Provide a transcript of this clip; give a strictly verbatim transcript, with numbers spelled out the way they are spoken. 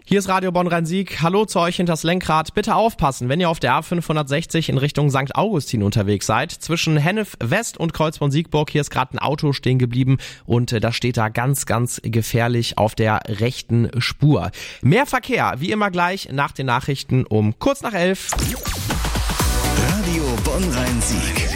Hier ist Radio Bonn-Rhein-Sieg. Hallo zu euch hinters Lenkrad. Bitte aufpassen, wenn ihr auf der A fünfhundertsechzig in Richtung Sankt Augustin unterwegs seid. Zwischen Hennef West und Kreuzborn-Siegburg, hier ist gerade ein Auto stehen geblieben und äh, das steht da ganz, ganz gefährlich auf der rechten Spur. Mehr Verkehr, wie immer gleich nach den Nachrichten um kurz nach elf. Radio Bonn-Rhein-Sieg.